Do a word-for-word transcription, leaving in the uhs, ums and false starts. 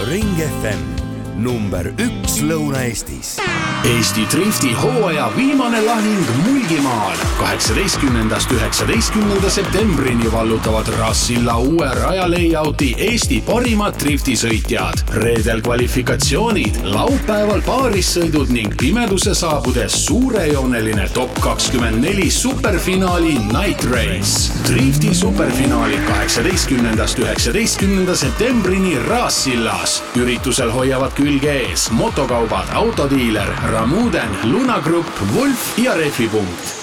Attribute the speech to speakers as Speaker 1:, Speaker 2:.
Speaker 1: Ring F M, number üks Lõuna-Eestis.
Speaker 2: Eesti Drifti hooaja viimane lahing Mulgimaal. kaheksateistkümnendast üheksateistkümnenda septembrini vallutavad Rassilla uue raja layouti Eesti parimad driftisõitjad. Reedel kvalifikatsioonid, laupäeval paarissõidud ning pimeduse saabudes suurejooneline top kakskümmend neli superfinaali Night Race. Drifti superfinaali kaheksateistkümnendast üheksateistkümnenda septembrini Rassillas. Üritusel hoiavad külge ees motokaubad, autodiiler, Ramuden, Luna Grupp, Wolf ja Refi punkt.